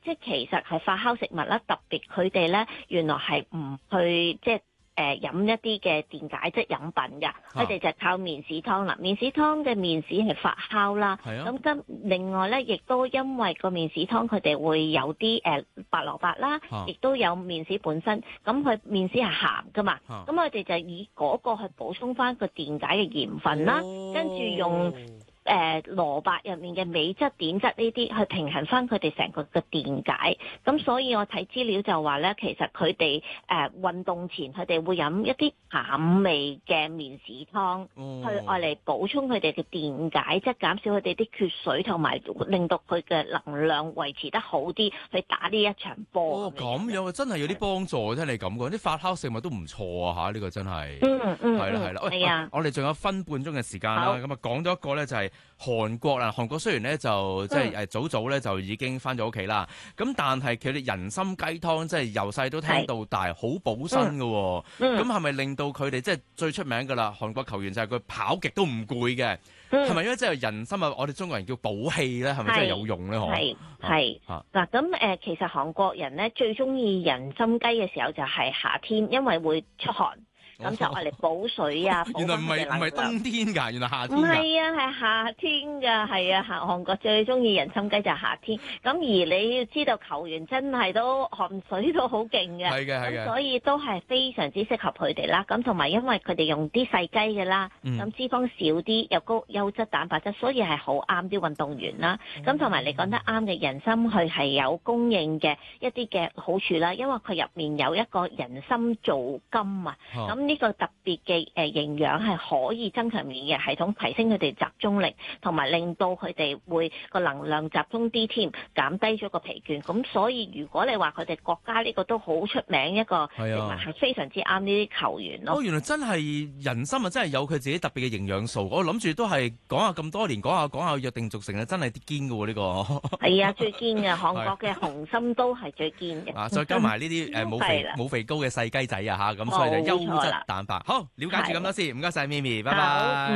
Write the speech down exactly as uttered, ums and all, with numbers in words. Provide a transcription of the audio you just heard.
即係其實係發酵食物啦，特別佢哋咧原來係唔去即係。誒飲一啲嘅電解質飲品㗎，佢哋就靠麵豉湯啦。麵豉湯嘅麵豉係發酵啦，咁跟另外咧，亦都因為個麵豉湯佢哋會有啲誒白蘿蔔啦，亦都有麵豉本身，咁佢麵豉係鹹㗎嘛，咁佢哋就以嗰個去補充翻個電解嘅鹽分啦，跟住用。誒、呃、蘿蔔入面嘅鎂質、碘質呢啲去平衡翻佢哋成個嘅電解，咁所以我睇資料就話咧，其實佢哋誒運動前佢哋會飲一啲鹹味嘅麵豉湯，哦、去愛嚟補充佢哋嘅電解質，減少佢哋啲缺水，同埋令到佢嘅能量維持得好啲，去打呢一場波。 哦，咁樣真係有啲幫助，聽你咁講，啲發酵食物都唔錯啊嚇！呢、呢個真係， 嗯嗯， 係啦係啦，係啊！我哋仲有分半鐘嘅時間啦，咁啊講咗一個咧就係韓國啦。韓國雖然咧就即係誒早早咧就已經翻咗屋企啦，咁但係佢哋人參雞湯即係由細都聽到大，好補身嘅喎。咁係咪令到佢哋即係最出名㗎啦？韓國球員就係佢跑極都唔攰嘅，係咪因為即係人參啊？我哋中國人叫補氣咧，係咪真係有用咧？ 係係嗱咁誒，其實韓國人咧最中意人參雞嘅時候就係夏天，因為會出汗。咁就愛嚟補水啊！ 原來唔係唔係冬天㗎，原來夏天㗎。 唔係啊，係夏天㗎，係啊，韓韓國最中意人參雞就係夏天。咁而你要知道球員真係都汗水都好勁嘅， 係嘅係嘅， 所以都係非常之適合佢哋啦。咁同埋因為佢哋用啲細雞嘅啦，咁、嗯、脂肪少啲，又高優質蛋白質，所以係好啱啲運動員啦。咁同埋你講得啱嘅，人參佢係有供應嘅一啲嘅好處啦，因為佢入面有一個人參皂苷啊，咁、哦。呢個特別嘅誒營養係可以增強免疫系統，提升佢哋集中力，同埋令到佢哋會個能量集中啲添，減低咗個疲倦。咁所以如果你話佢哋國家呢個都好出名一個食物，係非常之啱呢啲球員咯。 哦，原來真係人參啊，真係有佢自己特別嘅營養素。我諗住都係講下咁多年，講下講下約定俗成啊，真係啲堅㗎喎呢個。係啊，最堅嘅韓國嘅紅參都係最堅嘅。 啊，再加埋呢啲誒冇肥冇肥高嘅細雞仔啊嚇，咁所以就優質蛋白。好，了解住咁多先，唔該晒咪咪，拜拜。